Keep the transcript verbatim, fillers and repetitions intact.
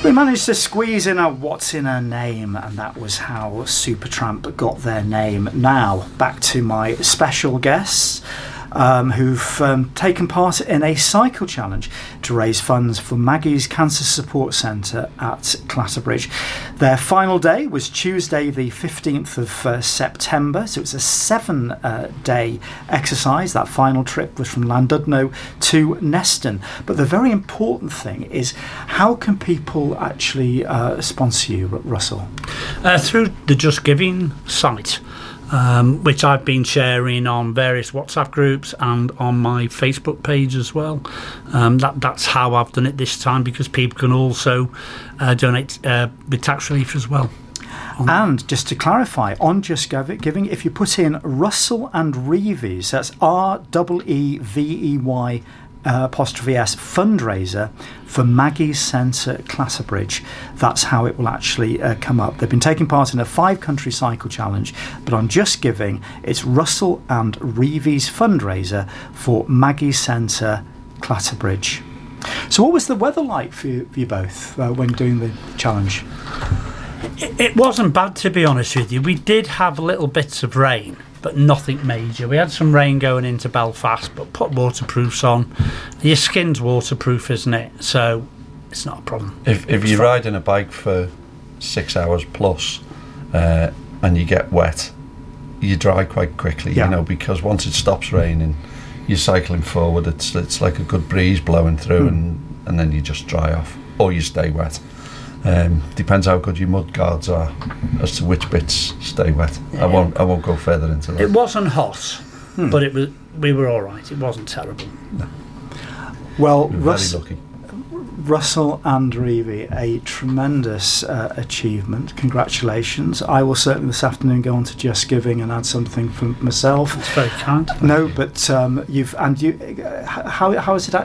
We managed to squeeze in a what's in her name, and that was how Supertramp got their name. Now, back to my special guests. Um, who've um, taken part in a cycle challenge to raise funds for Maggie's Cancer Support Centre at Clatterbridge. Their final day was Tuesday the fifteenth of uh, September, so it's a seven uh, day exercise. That final trip was from Llandudno to Neston. But the very important thing is, how can people actually uh, sponsor you, Russell? Uh, through the Just Giving site. Um, which I've been sharing on various WhatsApp groups and on my Facebook page as well. Um, that that's how I've done it this time, because people can also uh, donate uh, with tax relief as well. And just to clarify, on Just Giving, if you put in Russell and Reeves, that's R E E V E Y Uh, apostrophe S fundraiser for Maggie's Centre Clatterbridge. That's how it will actually uh, come up. They've been taking part in a five country cycle challenge, but on Just Giving it's Russell and Reeves fundraiser for Maggie's Centre Clatterbridge. So what was the weather like for you, for you both uh, when doing the challenge? It, it wasn't bad, to be honest with you. We did have little bits of rain, but nothing major. We had some rain going into Belfast, but put waterproofs on. Your skin's waterproof, isn't it? So it's not a problem. If if you're riding a bike for six hours plus uh, and you get wet, you dry quite quickly, yeah. you know, because once it stops raining, you're cycling forward. It's it's like a good breeze blowing through, mm. and, and then you just dry off, or you stay wet. Um, depends how good your mud guards are as to which bits stay wet. Yeah. I won't. I won't go further into that. It wasn't hot, hmm. but it was. We were all right. It wasn't terrible. No. Well, we Russ, very lucky. Russell and Reevie, a tremendous uh, achievement. Congratulations! I will certainly this afternoon go on to Just Giving and add something for myself. That's very kind. No, but um, you've and you. Uh, how how is it actually?